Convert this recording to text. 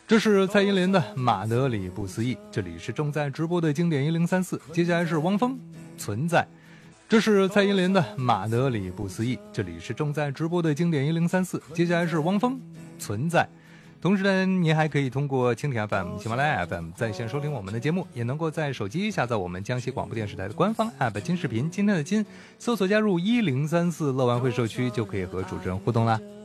这是蔡依林的《马德里不思议》，这里是正在直播的经典1034，接下来是汪峰存在。这是蔡依林的《马德里不思议》，这里是正在直播的经典1034，接下来是汪峰存在。同时呢，您还可以通过蜻蜓 FM、喜马拉雅 FM 在线收听我们的节目，也能够在手机下载我们江西广播电视台的官方 App 金视频，今天的金，搜索加入1034乐玩会社区，就可以和主持人互动啦。